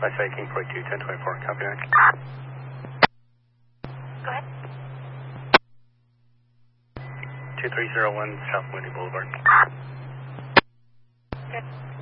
Flashlight King 42, 1024, copy that. Go ahead. 2301 South Mooney Boulevard. Good.